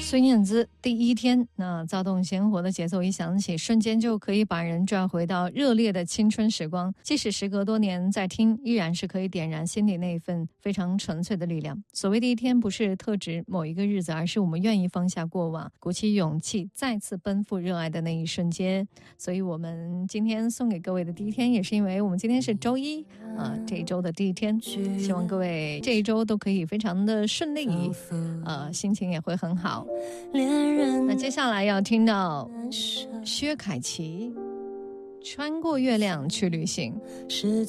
孙燕姿第一天，那躁动鲜活的节奏一响起，瞬间就可以把人拽回到热烈的青春时光。即使时隔多年再听，依然是可以点燃心里那一份非常纯粹的力量。所谓第一天，不是特指某一个日子，而是我们愿意放下过往，鼓起勇气，再次奔赴热爱的那一瞬间。所以我们今天送给各位的第一天，也是因为我们今天是周一这一周的第一天，希望各位这一周都可以非常的顺利，心情也会很好。那接下来要听到薛凯琪《穿过月亮去旅行》。